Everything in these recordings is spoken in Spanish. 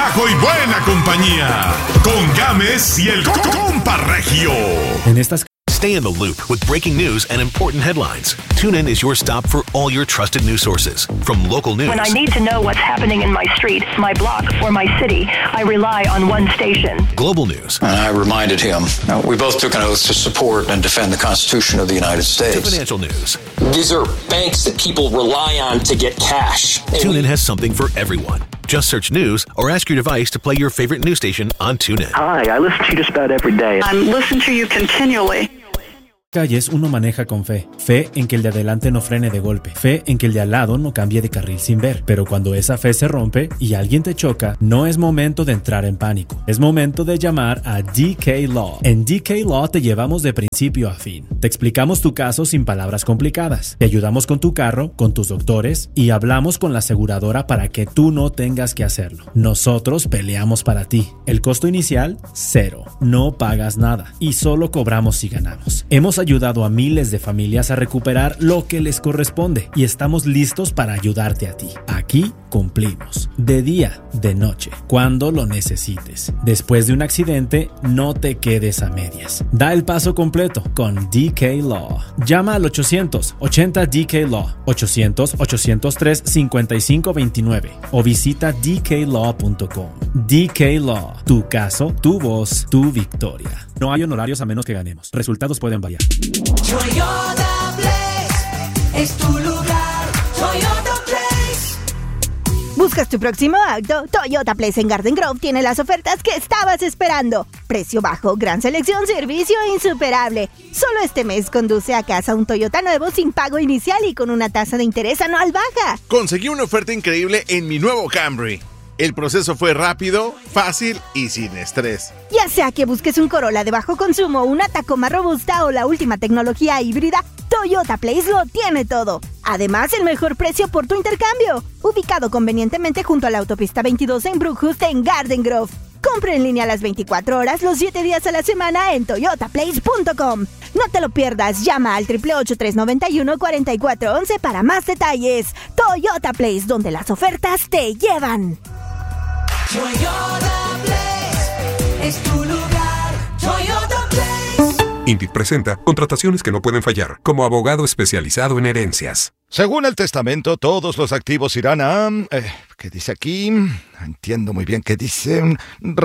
relajo y buena compañía. Con Gámez y el Compa Regio. En estas Stay in the loop with breaking news and important headlines. TuneIn is your stop for all your trusted news sources. From local news. When I need to know what's happening in my street, my block, or my city, I rely on one station. Global news. And I reminded him, we both took an oath to support and defend the Constitution of the United States. To financial news. These are banks that people rely on to get cash. TuneIn has something for everyone. Just search news or ask your device to play your favorite news station on TuneIn. Hi, I listen to you just about every day. I'm listening to you continually. calles uno maneja con fe. Fe en que el de adelante no frene de golpe. Fe en que el de al lado no cambie de carril sin ver. Pero cuando esa fe se rompe y alguien te choca, no es momento de entrar en pánico. Es momento de llamar a DK Law. En DK Law te llevamos de principio a fin. Te explicamos tu caso sin palabras complicadas. Te ayudamos con tu carro, con tus doctores y hablamos con la aseguradora para que tú no tengas que hacerlo. Nosotros peleamos para ti. El costo inicial, 0. No pagas nada y solo cobramos si ganamos. Hemos ayudado a miles de familias a recuperar lo que les corresponde y estamos listos para ayudarte a ti. Aquí cumplimos. De día, de noche, cuando lo necesites. Después de un accidente, no te quedes a medias. Da el paso completo con DK Law. Llama al 800-80-DK-LAW, 800-803-5529 o visita dklaw.com. DK Law. Tu caso, tu voz, tu victoria. No hay honorarios a menos que ganemos. Resultados pueden variar. Toyota Place es tu lugar. Toyota Place. ¿Buscas tu próximo auto? Toyota Place en Garden Grove tiene las ofertas que estabas esperando. Precio bajo, gran selección, servicio insuperable. Solo este mes conduce a casa un Toyota nuevo sin pago inicial y con una tasa de interés anual baja. Conseguí una oferta increíble en mi nuevo Camry. El proceso fue rápido, fácil y sin estrés. Ya sea que busques un Corolla de bajo consumo, una Tacoma robusta o la última tecnología híbrida, Toyota Place lo tiene todo. Además, el mejor precio por tu intercambio. Ubicado convenientemente junto a la autopista 22 en Brookhurst, en Garden Grove. Compra en línea las 24 horas, los 7 días a la semana en toyotaplace.com. No te lo pierdas, llama al 888-391-4411 para más detalles. Toyota Place, donde las ofertas te llevan. Toyota Place es tu lugar. Toyota Place. Indeed presenta contrataciones que no pueden fallar, como abogado especializado en herencias. Según el testamento, todos los activos irán a... ¿qué dice aquí? Entiendo muy bien qué dice.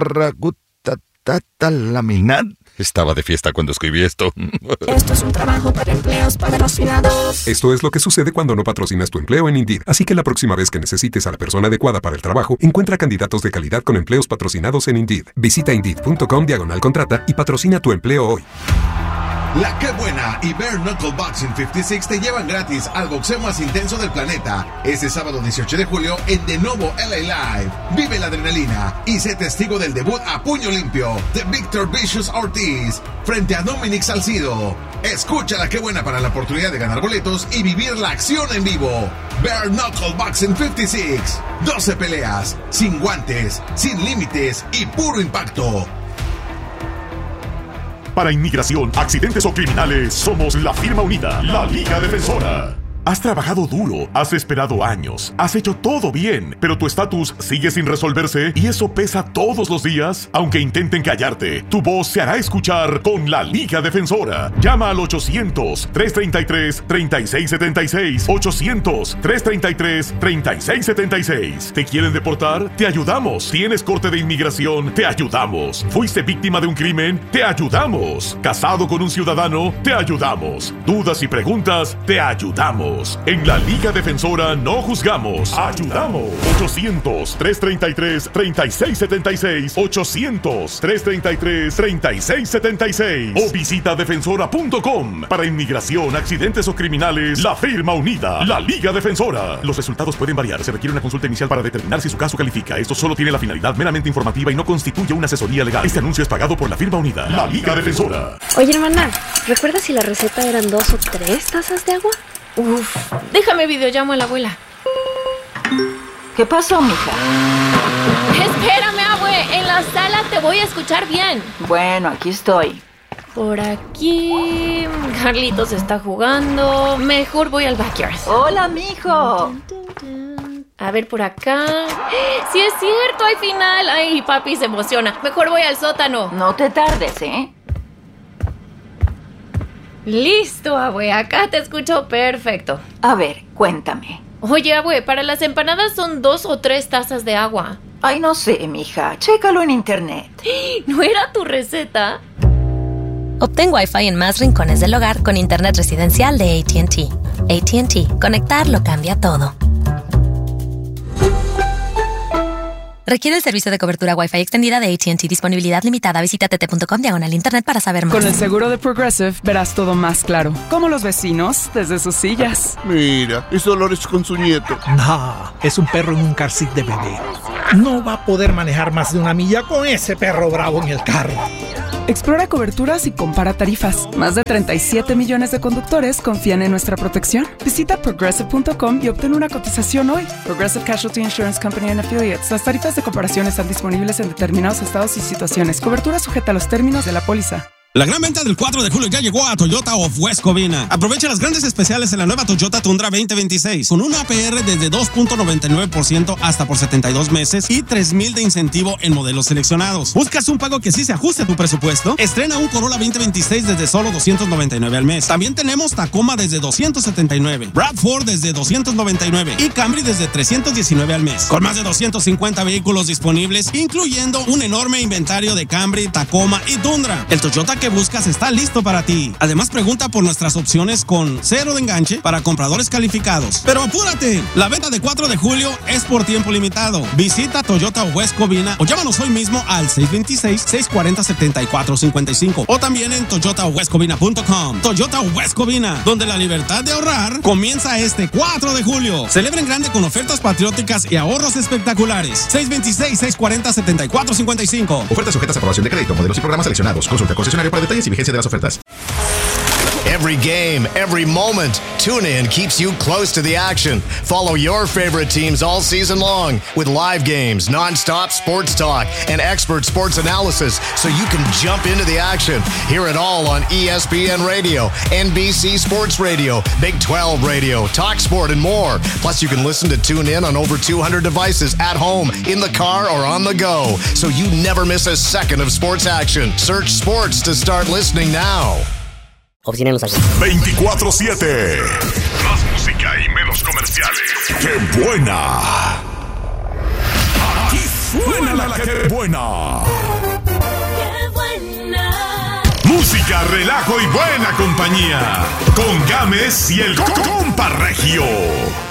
Ragutatatalaminat. Estaba de fiesta cuando escribí esto. Esto es un trabajo para empleos patrocinados. Esto es lo que sucede cuando no patrocinas tu empleo en Indeed. Así que la próxima vez que necesites a la persona adecuada para el trabajo, encuentra candidatos de calidad con empleos patrocinados en Indeed. Visita Indeed.com/contrata y patrocina tu empleo hoy. La Que Buena y Bare Knuckle Boxing 56 te llevan gratis al boxeo más intenso del planeta. Este sábado 18 de julio en The Novo LA Live. Vive la adrenalina y sé testigo del debut a puño limpio de Victor Vicious Ortiz frente a Dominic Salcido. Escucha La Que Buena para la oportunidad de ganar boletos y vivir la acción en vivo. Bare Knuckle Boxing 56. 12 peleas, sin guantes, sin límites y puro impacto. Para inmigración, accidentes o criminales, somos la firma unida, la Liga Defensora. Has trabajado duro, has esperado años, has hecho todo bien, pero tu estatus sigue sin resolverse y eso pesa todos los días. Aunque intenten callarte, tu voz se hará escuchar con la Liga Defensora. Llama al 800-333-3676. 800-333-3676. ¿Te quieren deportar? Te ayudamos. ¿Tienes corte de inmigración? Te ayudamos. ¿Fuiste víctima de un crimen? Te ayudamos. ¿Casado con un ciudadano? Te ayudamos. ¿Dudas y preguntas? Te ayudamos. En la Liga Defensora no juzgamos, ayudamos. 800-333-3676. 800-333-3676. O visita defensora.com. Para inmigración, accidentes o criminales, la firma unida, la Liga Defensora. Los resultados pueden variar. Se requiere una consulta inicial para determinar si su caso califica. Esto solo tiene la finalidad meramente informativa y no constituye una asesoría legal. Este anuncio es pagado por la firma unida, la Liga Defensora. Oye, hermana, ¿recuerdas si la receta eran 2 o 3 tazas de agua? Uf, déjame videollamo a la abuela. ¿Qué pasó, mija? Espérame, abue, en la sala te voy a escuchar bien. Bueno, aquí estoy. Por aquí... Carlitos está jugando. Mejor voy al backyard. Hola, mijo. A ver por acá. ¡Sí es cierto! ¡Al final! ¡Ay, papi se emociona! Mejor voy al sótano. No te tardes, ¿eh? Listo, abue. Acá te escucho perfecto. A ver, cuéntame. Oye, abue, para las empanadas son 2 o 3 tazas de agua. Ay, no sé, mija. Chécalo en internet. ¿No era tu receta? Obtén Wi-Fi en más rincones del hogar con internet residencial de AT&T. AT&T. Conectar lo cambia todo. Requiere el servicio de cobertura Wi-Fi extendida de AT&T. Disponibilidad limitada. Visita tt.com/internet para saber más. Con el seguro de Progressive verás todo más claro. Como los vecinos desde sus sillas. Mira, es Dolores con su nieto. No, es un perro en un car seat de bebé. No va a poder manejar más de 1 milla con ese perro bravo en el carro. Explora coberturas y compara tarifas. Más de 37 millones de conductores confían en nuestra protección. Visita Progressive.com y obtén una cotización hoy. Progressive Casualty Insurance Company and Affiliates. Las tarifas de comparación están disponibles en determinados estados y situaciones. Cobertura sujeta a los términos de la póliza. La gran venta del 4 de julio ya llegó a Toyota of West Covina. Aprovecha las grandes especiales en la nueva Toyota Tundra 2026 con un APR desde 2.99% hasta por 72 meses y $3,000 de incentivo en modelos seleccionados. ¿Buscas un pago que sí se ajuste a tu presupuesto? Estrena un Corolla 2026 desde solo $299 al mes. También tenemos Tacoma desde $279, RAV4 desde $299 y Camry desde $319 al mes. Con más de 250 vehículos disponibles, incluyendo un enorme inventario de Camry, Tacoma y Tundra. El Toyota que buscas está listo para ti. Además, pregunta por nuestras opciones con 0 de enganche para compradores calificados. Pero apúrate, la venta de 4 de julio es por tiempo limitado. Visita Toyota West Covina o llámanos hoy mismo al 626-640-7455 o también en toyotawestcovina.com. Toyota West Covina, donde la libertad de ahorrar comienza este 4 de julio. Celebra en grande con ofertas patrióticas y ahorros espectaculares. 626-640-7455. Ofertas sujetas a aprobación de crédito, modelos y programas seleccionados. Consulta concesionario para detalles y vigencia de las ofertas. Every game, every moment, TuneIn keeps you close to the action. Follow your favorite teams all season long with live games, non-stop sports talk, and expert sports analysis so you can jump into the action. Hear it all on ESPN Radio, NBC Sports Radio, Big 12 Radio, TalkSport, and more. Plus, you can listen to TuneIn on over 200 devices at home, in the car, or on the go, so you never miss a second of sports action. Search sports to start listening now. 24/7. Más música y menos comerciales. ¡Qué buena! Aquí suena la que buena. ¡Qué buena! Música, relajo y buena compañía. Con Gámez y el compa Regio.